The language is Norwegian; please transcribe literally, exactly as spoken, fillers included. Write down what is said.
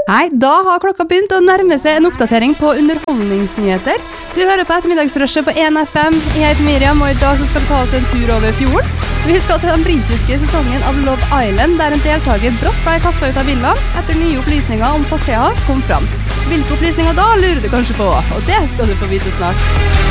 Hei, da har klokka begynt å nærme seg en oppdatering på underholdningsnyheter. Du hører på ettermiddagsrushet på en F M. Jeg heter Miriam, og i dag så skal vi ta oss en tur over fjorden. Vi skal til den britiske sesongen av Love Island, der en deltaker brått ble kastet ut av villaen etter nye opplysninger om fortiden hans kom fram. Hvilke opplysninger da, lurer du kanskje på, og det skal du få vite snart.